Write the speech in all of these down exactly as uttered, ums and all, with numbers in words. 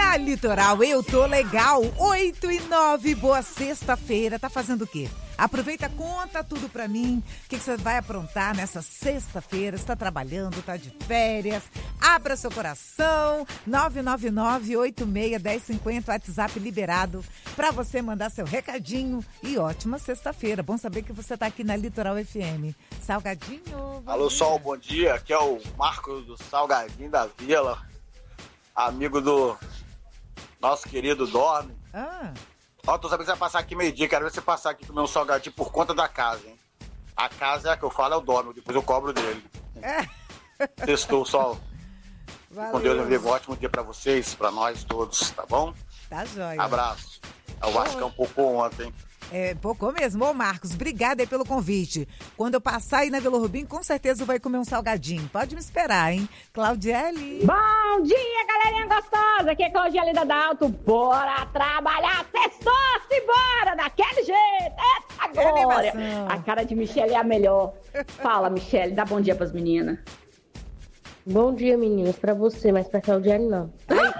Na Litoral eu tô legal, oito e nove, boa sexta-feira. Tá fazendo o quê? Aproveita, conta tudo pra mim. O que, que você vai aprontar nessa sexta-feira? Você tá trabalhando, tá de férias? Abra seu coração. nove nove nove, oito seis, um zero cinco zero, WhatsApp liberado pra você mandar seu recadinho. E ótima sexta-feira. Bom saber que você tá aqui na Litoral F M. Salgadinho. Alô, Sol, bom dia. Aqui é o Marcos do Salgadinho da Vila. Amigo do nosso querido Dorme. Ah. Ó, tô sabendo que você vai passar aqui meio-dia. Quero ver você passar aqui comer um salgadinho por conta da casa, hein? A casa é a que eu falo, é o Dorme. Depois eu cobro dele. É. Sextou, Sol. Valeu. Com Deus, eu vivo. Ótimo dia pra vocês, pra nós todos, tá bom? Tá jóia. Abraço. O Vascão pocou ontem. É, pouco mesmo. Ô, Marcos, obrigada aí pelo convite. Quando eu passar aí na Vila Rubim, com certeza vai comer um salgadinho. Pode me esperar, hein? Claudiele. Bom dia, galerinha gostosa. Aqui é Claudiele da Dalto. Bora trabalhar. Sextou-se, bora. Daquele jeito. Eita, glória. A cara de Michele é a melhor. Fala, Michele. Dá bom dia pras meninas. Bom dia, meninas. Pra você, mas pra Claudiele, não. Ai,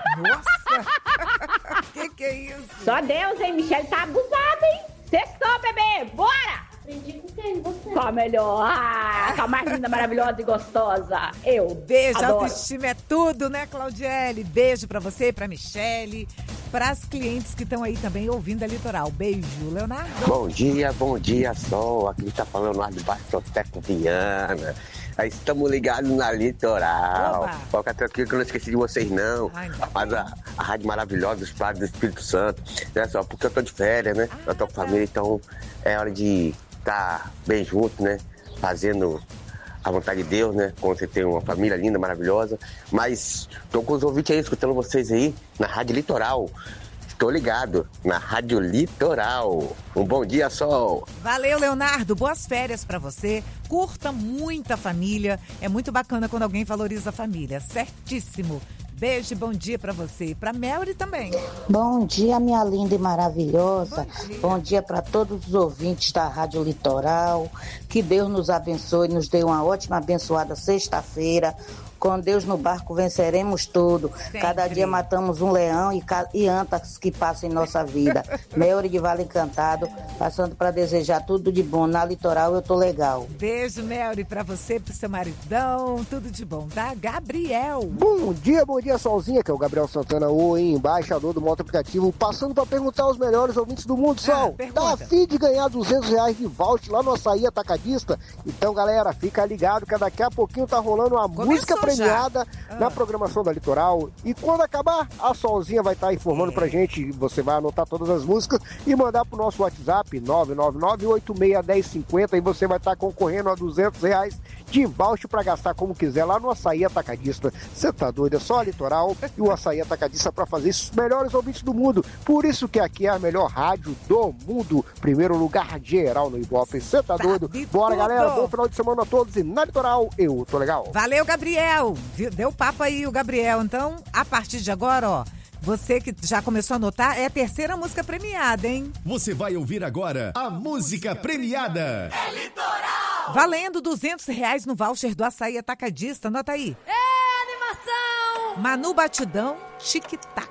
nossa. Que que é isso? Só Deus, hein? Michele tá abusada, hein? Sextou, bebê! Bora! Aprendi com quem? Você? Qual a melhor? Ah, com a mais linda, maravilhosa e gostosa. Eu Beijo, adoro. autoestima é tudo, né, Claudiele? Beijo pra você, pra Michele, pras clientes que estão aí também ouvindo a Litoral. Beijo, Leonardo. Bom dia, bom dia, Sol. Aqui tá falando lá de Bartoteco Viana. Aí estamos ligados na Litoral. Oba. Fica tranquilo que eu não esqueci de vocês, não. Ai, Mas a, a rádio maravilhosa dos Prados do Espírito Santo. Né, só porque eu tô de férias, né? Ah, eu tô com tá. família, então é hora de estar bem junto, né? Fazendo a vontade de Deus, né? Quando você tem uma família linda, maravilhosa. Mas tô com os ouvintes aí, escutando vocês aí na Rádio Litoral. Estou ligado na Rádio Litoral. Um bom dia, Sol. Valeu, Leonardo. Boas férias pra você. Curta muita família. É muito bacana quando alguém valoriza a família. Certíssimo. Beijo e bom dia pra você. E pra Melry também. Bom dia, minha linda e maravilhosa. Bom dia. Bom dia para todos os ouvintes da Rádio Litoral. Que Deus nos abençoe, nos dê uma ótima, abençoada sexta-feira. Com Deus no barco venceremos tudo. Sempre. Cada dia matamos um leão e, ca... e antas que passam em nossa vida. Melry de Vale Encantado, passando para desejar tudo de bom. Na Litoral eu tô legal. Beijo, Melry, pra você, pro seu maridão. Tudo de bom, tá? Gabriel. Bom dia, bom dia, Solzinha, que é o Gabriel Santana, o embaixador do Moto Aplicativo, passando para perguntar aos melhores ouvintes do mundo, Sol. Ah, tá a fim de ganhar duzentos reais de voucher lá no Açaí Atacadista? Então, galera, fica ligado que daqui a pouquinho tá rolando uma Começou música premiada ah. na programação da Litoral. E quando acabar, a Solzinha vai estar informando é. pra gente. Você vai anotar todas as músicas e mandar pro nosso WhatsApp nove nove nove, oito seis, um zero cinco zero e você vai estar concorrendo a duzentos reais de voucher para gastar como quiser lá no Açaí Atacadista. Você tá doido? É só a Litoral e o Açaí Atacadista para fazer isso, os melhores ouvintes do mundo. Por isso que aqui é a melhor rádio do mundo. Primeiro lugar geral no Ibope. Você tá doido? Bora, tudo. Galera. Bom final de semana a todos e na Litoral eu tô legal. Valeu, Gabriel. Deu papo aí o Gabriel. Então, a partir de agora, ó, você que já começou a anotar, é a terceira música premiada, hein? Você vai ouvir agora a música premiada. É Litoral! Valendo duzentos reais no voucher do Açaí Atacadista. Anota aí. É animação! Manu Batidão, tic-tac.